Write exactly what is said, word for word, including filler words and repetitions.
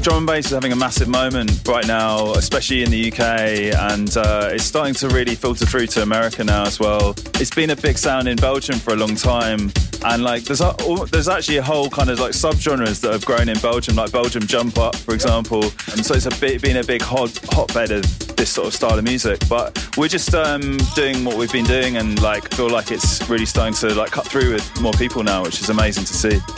Drum and bass is having a massive moment right now, especially in the U K, and uh, it's starting to really filter through to America now as well. It's been a big sound in Belgium for a long time, and like there's a, there's actually a whole kind of like subgenres that have grown in Belgium, like Belgium Jump Up, for example. And so it's a bit, been a big hot, hotbed of this sort of style of music. But we're just um, doing what we've been doing, and like feel like it's really starting to like cut through with more people now, which is amazing to see.